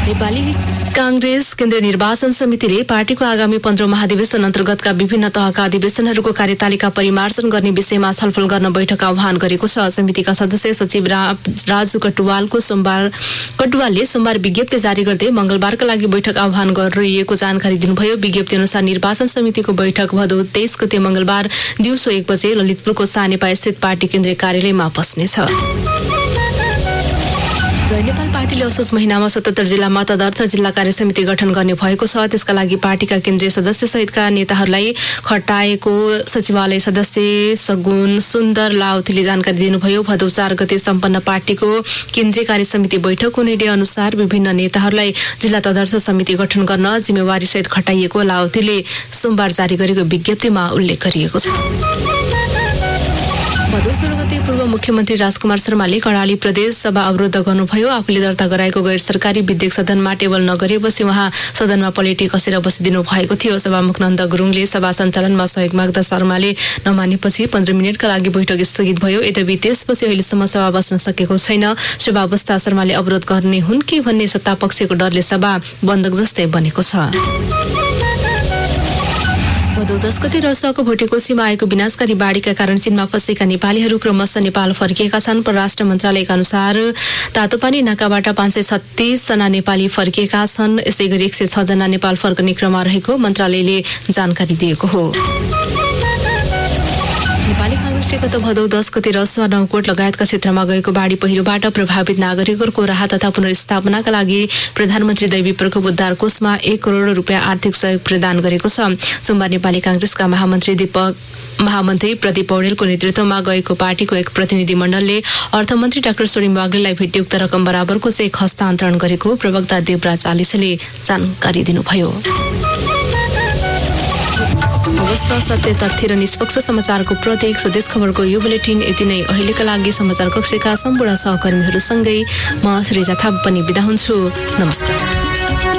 नेपाली कांग्रेस केन्द्रीय निर्वाचन समितिले पार्टीको आगामी 15 महाधिवेशन अन्तर्गतका विभिन्न तहका अधिवेशनहरूको कार्यतालिका परिमार्जन गर्ने विषयमा छलफल गर्न बैठक आह्वान गरेको छ। समितिका सदस्य सचिव राजु कटुवालले सोमबार विज्ञप्ति जारी गर्दै मंगलबारका लागि बैठक आह्वान गरिएको जानकारी दिनुभयो। विज्ञप्ति अनुसार निर्वाचन समितिको बैठक भदौ 23 गते मंगलबार दिउँसो 1 बजे ललितपुरको सानेपा स्थित पार्टी केन्द्रीय कार्यालयमा बस्नेछ। जय नेपाल पार्टीले असोज महिनामा 77 जिल्लामा तदर्थ जिल्ला कार्य समिति गठन गर्ने भएको छ। त्यसका लागि पार्टीका केन्द्रीय सदस्य सहितका नेताहरूलाई खटाएको सचिवालय सदस्य सगुन सुन्दर लाउथीले जानकारी दिनुभयो। भदौ 4 गते सम्पन्न पार्टीको केन्द्रीय कार्य समिति बैठकको निर्णय अनुसार विभिन्न नेताहरूलाई जिल्ला तदर्थ समिति गठन गर्न जिम्मेवारी सहित खटाइएको लाउथीले सोमबार जारी गरेको विज्ञप्तिमा उल्लेख गरिएको छ। भदौ 16 गते पूर्व मुख्यमन्त्री राजकुमार शर्माले कर्णाली प्रदेश सभा अवरुद्ध गर्नुभयो। आफूले दर्ता गराएको गैर सरकारी विधेयक सदनमा टेबल नगरेपछि उहाँ सदनमा पलेटी कसेर बसिदिनु भएको थियो। सभामुख नन्द गुरुङले सभा सञ्चालनमा सहयोग माग्दा शर्माले नमानेपछि 15 मिनटका लागि बैठक स्थगित भयो। यद्यपि त्यसपछि अहिलेसम्म सभा बस्न सकेको छैन। सभा अवस्था शर्माले अवरोध गर्ने हुन् कि भन्ने सत्तापक्षको डरले सभा बन्धक जस्तै बनेको छ। भदौ 10 गते रसुवाको भोटेकोसीमा आएको विनाशकारी बाढीका कारण चीनमा फँसेका नेपालीहरू क्रमशः नेपाल फर्किएका छन्। परराष्ट्र मन्त्रालयका अनुसार तातोपानी नाकाबाट 536 जना नेपाली फर्किएका छन्। यसै गरी 106 जना नेपाल फर्कने क्रममा रहेको मन्त्रालयले जानकारी दिएको हो। नेपाली कांग्रेसले गत भदौ 10 गते रसुवा नौकोट लगायतका क्षेत्रमा गएको बाढी पहिरोबाट प्रभावित नागरिकहरूको राहत तथा पुनर्स्थापनाका लागि प्रधानमन्त्री दैवी प्रकोप उद्धार कोषमा 1 करोड रुपियाँ आर्थिक सहयोग प्रदान गरेको छ। सोमबार नेपाली कांग्रेसका महामन्त्री प्रदीप पौडेलको नेतृत्वमा गएको पार्टीको एक प्रतिनिधि मण्डलले अर्थमन्त्री डाक्टर सोरिम वाग्लेलाई भेटी उक्त रकम बराबरको चेक हस्तान्तरण गरेको प्रवक्ता देवराज आलिसेले जानकारी दिनुभयो। अवस्था सत्य तथ्य र निष्पक्ष समाचारको प्रत्येक स्वदेश खबरको यो बुलेटिन यति नै। अहिलेका लागि समाचार कक्षका सम्पूर्ण सहकर्मीहरूसँगै म श्रीजा थापा पनि बिदा हुन्छु। नमस्कार।